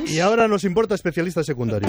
Y ahora nos importa especialistas secundarios.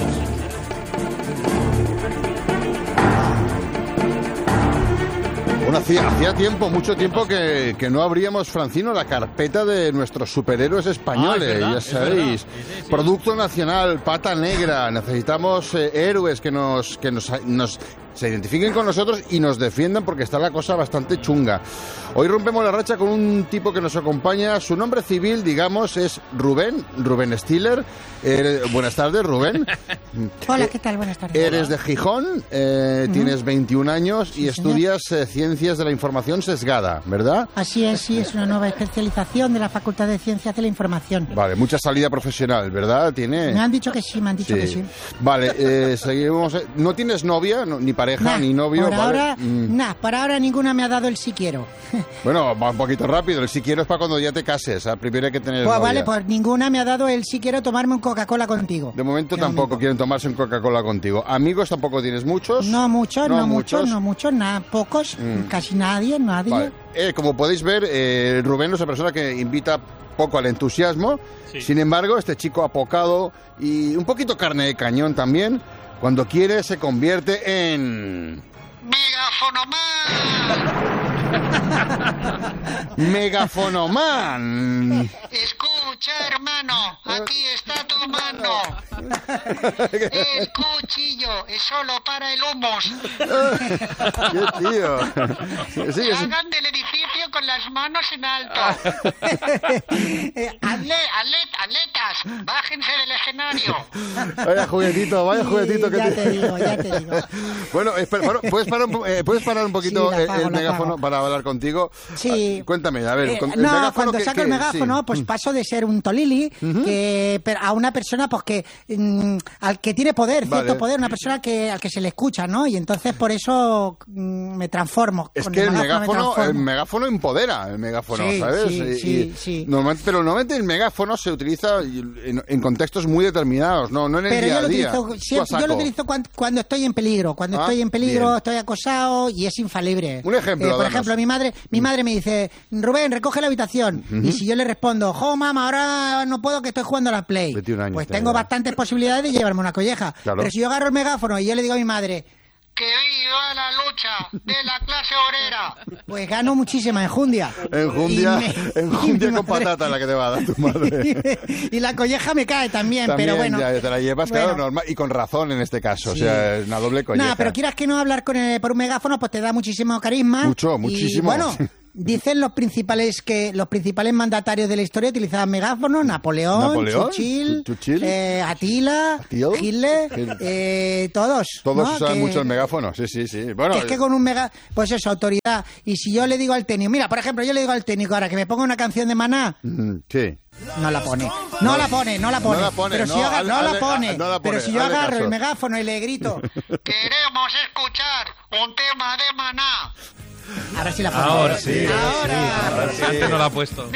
Bueno, hacía tiempo, mucho tiempo que no abríamos, Francino, la carpeta de nuestros superhéroes españoles, ya sabéis. Producto nacional, pata negra. Necesitamos héroes que se identifiquen con nosotros y nos defiendan, porque está la cosa bastante chunga. Hoy rompemos la racha con un tipo que nos acompaña. Su nombre civil, digamos, es Rubén Stiller. Buenas tardes, Rubén. Hola, ¿qué tal? Buenas tardes. Eres de Gijón, tienes 21 años y estudias Ciencias de la Información Sesgada, ¿verdad? Así es, sí, es una nueva especialización de la Facultad de Ciencias de la Información. Vale, mucha salida profesional, ¿verdad? ¿Tiene? Me han dicho que sí, que sí. Vale, seguimos. ¿No tienes novia, ni pareja, ni novio? Por ahora, por ahora ninguna me ha dado el sí quiero. Bueno, va un poquito rápido. El sí quiero es para cuando ya te cases. Primero hay que tener novia. Vale, pues ninguna me ha dado el sí quiero tomarme un Coca-Cola contigo. De momento tampoco quieren tomarse un Coca-Cola contigo. ¿Amigos tampoco tienes muchos? No muchos, nada, pocos, casi nadie. Vale. Como podéis ver, Rubén es una persona que invita poco al entusiasmo. Sí. Sin embargo, este chico apocado y un poquito carne de cañón también, cuando quiere se convierte en... ¡Megafonoman! Escucha, hermano, aquí está tu mano. El cuchillo es solo para el humus. ¡Qué tío! Sí, hagan del edificio con las manos en alto. Atletas, bájense del escenario. Vaya juguetito que ya te digo. Bueno, ¿puedes parar un poquito el megáfono para hablar contigo? Sí. Cuéntame, a ver. Cuando saco el megáfono, pues paso de ser un tolili a una persona pues que al que tiene poder, cierto poder, una persona al que se le escucha, ¿no? Y entonces por eso me transformo. Es que el megáfono empodera, ¿sabes? Sí. Pero normalmente el megáfono se utiliza en contextos muy determinados, no en el día a día. Yo lo utilizo cuando estoy en peligro, estoy acosado y es infalible. Un ejemplo. Por ejemplo, mi madre me dice, Rubén, recoge la habitación. Y si yo le respondo, mamá, ahora no puedo que estoy jugando a la Play, pues tengo bastantes posibilidades de llevarme una colleja. Claro. Pero si yo agarro el megáfono y yo le digo a mi madre, ¡que viva la lucha de la clase obrera! Pues gano muchísima enjundia. Enjundia con patata la que te va a dar tu madre. Y la colleja me cae también, pero bueno. Ya te la llevas, claro, normal, y con razón en este caso, sí. O sea, es una doble colleja. Pero quieras que no hablar por un megáfono, pues te da muchísimo carisma. Muchísimo. Y bueno, dicen los principales mandatarios de la historia utilizaban megáfonos: Napoleón, Churchill, Atila, Hitler, todos. Todos usaban mucho el megáfono, sí. Bueno, es que con un pues eso, autoridad. Y si yo le digo al técnico, mira, por ejemplo, yo le digo al técnico ahora que me ponga una canción de Maná. Sí. No la pone. Pero si yo agarro el megáfono y le grito, queremos escuchar un tema de Maná. Ahora sí la pone. Ahora sí. Antes no la ha puesto.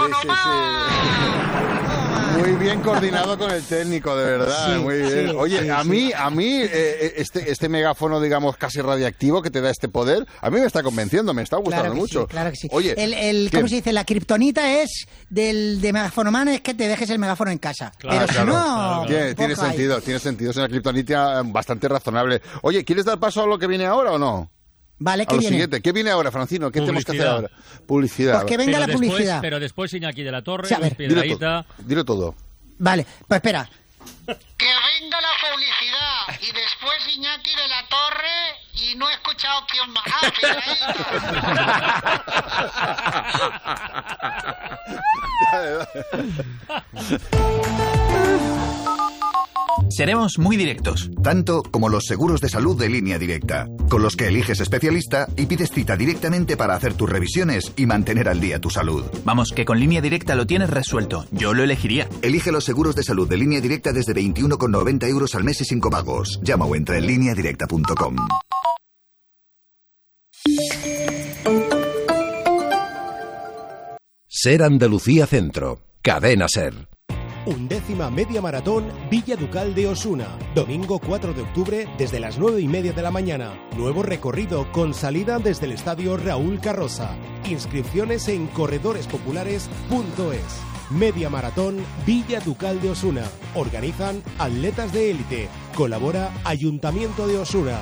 Muy bien coordinado con el técnico, de verdad. Muy bien. Oye, a mí este megáfono, digamos, casi radiactivo que te da este poder, a mí me está convenciendo, me está gustando mucho. Sí, claro que sí. Oye, ¿cómo se dice? La kriptonita es de megafonoman, es que te dejes el megáfono en casa. Claro, pero si no... Tiene sentido. Es una kriptonita bastante razonable. Oye, ¿quieres dar paso a lo que viene ahora o no? Vale, ¿qué viene? Siguiente. ¿Qué viene ahora, Francino? ¿Qué tenemos que hacer ahora? Publicidad. Pues que venga la publicidad. Pero después Iñaki de la Torre, dilo todo. Vale, pues espera. Que venga la publicidad y después Iñaki de la Torre y no he escuchado quién más. Seremos muy directos. Tanto como los seguros de salud de Línea Directa, con los que eliges especialista y pides cita directamente para hacer tus revisiones y mantener al día tu salud. Vamos, que con Línea Directa lo tienes resuelto. Yo lo elegiría. Elige los seguros de salud de Línea Directa desde 21,90 € al mes y sin copagos. Llama o entra en lineadirecta.com. Ser Andalucía Centro. Cadena Ser. 11ª Media Maratón Villa Ducal de Osuna. Domingo 4 de octubre desde las 9:30 de la mañana. Nuevo recorrido con salida desde el Estadio Raúl Carroza. Inscripciones en corredorespopulares.es. Media Maratón Villa Ducal de Osuna. Organizan Atletas de Élite. Colabora Ayuntamiento de Osuna.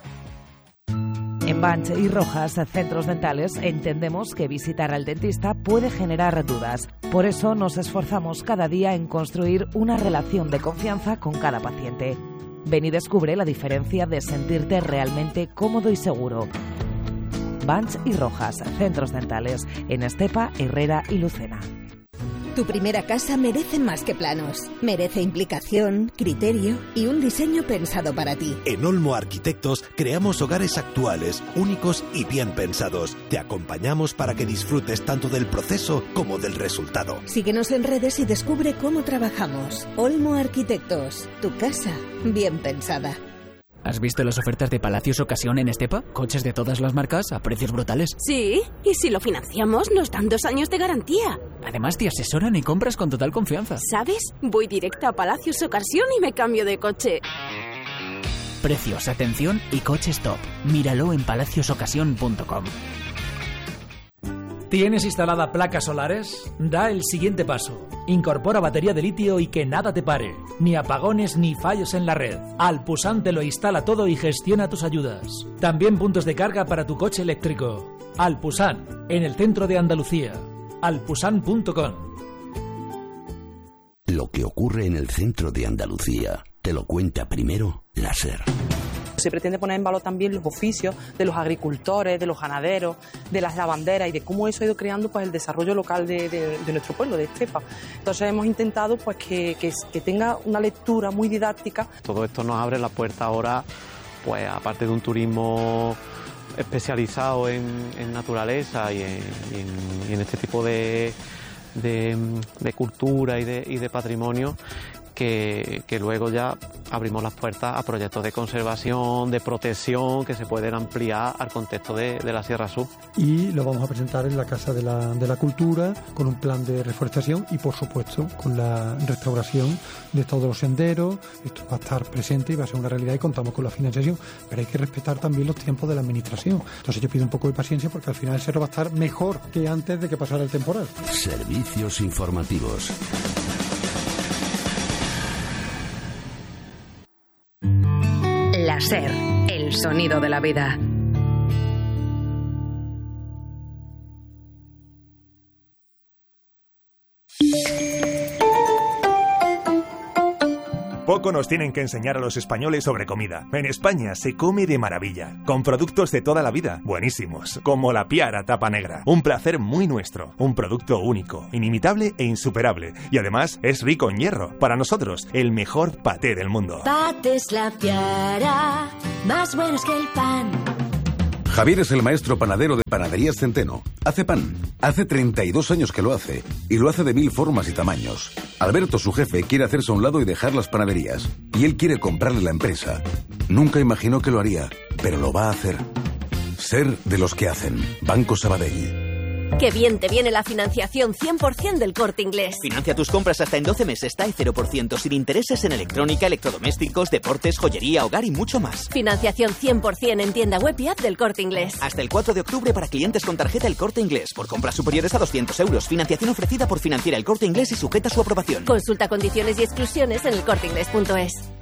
En Banch y Rojas, centros dentales, entendemos que visitar al dentista puede generar dudas. Por eso nos esforzamos cada día en construir una relación de confianza con cada paciente. Ven y descubre la diferencia de sentirte realmente cómodo y seguro. Banch y Rojas, centros dentales, en Estepa, Herrera y Lucena. Tu primera casa merece más que planos. Merece implicación, criterio y un diseño pensado para ti. En Olmo Arquitectos creamos hogares actuales, únicos y bien pensados. Te acompañamos para que disfrutes tanto del proceso como del resultado. Síguenos en redes y descubre cómo trabajamos. Olmo Arquitectos, tu casa bien pensada. ¿Has visto las ofertas de Palacios Ocasión en Estepa? Coches de todas las marcas a precios brutales. Sí, y si lo financiamos nos dan 2 años de garantía. Además te asesoran y compras con total confianza. ¿Sabes? Voy directa a Palacios Ocasión y me cambio de coche. Precios, atención y coches top. Míralo en palaciosocasión.com. ¿Tienes instalada placas solares? Da el siguiente paso. Incorpora batería de litio y que nada te pare. Ni apagones ni fallos en la red. Alpusan te lo instala todo y gestiona tus ayudas. También puntos de carga para tu coche eléctrico. Alpusan, en el centro de Andalucía. alpusan.com. Lo que ocurre en el centro de Andalucía te lo cuenta primero la SER. Se pretende poner en valor también los oficios de los agricultores, de los ganaderos, de las lavanderas y de cómo eso ha ido creando pues el desarrollo local de nuestro pueblo, de Estepa. Entonces hemos intentado pues que tenga una lectura muy didáctica. Todo esto nos abre la puerta ahora, pues aparte de un turismo especializado en naturaleza y en este tipo de cultura y de patrimonio, que luego ya abrimos las puertas a proyectos de conservación, de protección, que se pueden ampliar al contexto de la Sierra Sur. Y lo vamos a presentar en la Casa de la Cultura, con un plan de reforestación y, por supuesto, con la restauración de todos los senderos. Esto va a estar presente y va a ser una realidad y contamos con la financiación, pero hay que respetar también los tiempos de la administración. Entonces yo pido un poco de paciencia porque al final el cerro va a estar mejor que antes de que pasara el temporal. Servicios informativos. La SER, el sonido de la vida. Poco nos tienen que enseñar a los españoles sobre comida. En España se come de maravilla, con productos de toda la vida, buenísimos, como la Piara Tapa Negra. Un placer muy nuestro, un producto único, inimitable e insuperable. Y además es rico en hierro. Para nosotros, el mejor paté del mundo. Patés La Piara, más buenos que el pan. Javier es el maestro panadero de Panaderías Centeno. Hace pan. Hace 32 años que lo hace. Y lo hace de 1000 formas y tamaños. Alberto, su jefe, quiere hacerse a un lado y dejar las panaderías. Y él quiere comprarle la empresa. Nunca imaginó que lo haría, pero lo va a hacer. Ser de los que hacen. Banco Sabadell. ¡Qué bien te viene la financiación 100% del Corte Inglés! Financia tus compras hasta en 12 meses, TAE 0%, sin intereses en electrónica, electrodomésticos, deportes, joyería, hogar y mucho más. Financiación 100% en tienda web y app del Corte Inglés. Hasta el 4 de octubre para clientes con tarjeta El Corte Inglés. Por compras superiores a 200 euros. Financiación ofrecida por Financiera El Corte Inglés y sujeta a su aprobación. Consulta condiciones y exclusiones en elcorteinglés.es.